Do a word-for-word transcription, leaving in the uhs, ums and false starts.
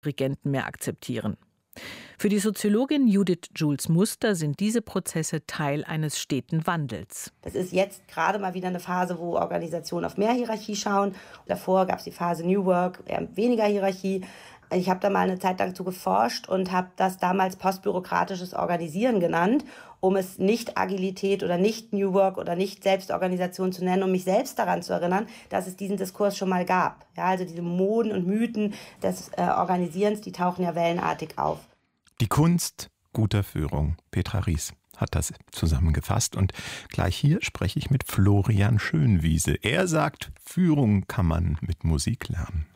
Dirigenten mehr akzeptieren. Für die Soziologin Judith Jules-Muster sind diese Prozesse Teil eines steten Wandels. Das ist jetzt gerade mal wieder eine Phase, wo Organisationen auf mehr Hierarchie schauen. Davor gab es die Phase New Work, eher weniger Hierarchie. Ich habe da mal eine Zeit lang zu geforscht und habe das damals postbürokratisches Organisieren genannt, um es nicht Agilität oder nicht New Work oder nicht Selbstorganisation zu nennen, um mich selbst daran zu erinnern, dass es diesen Diskurs schon mal gab. Ja, also diese Moden und Mythen des äh, Organisierens, die tauchen ja wellenartig auf. Die Kunst guter Führung. Petra Ries hat das zusammengefasst. Und gleich hier spreche ich mit Florian Schönwiese. Er sagt, Führung kann man mit Musik lernen.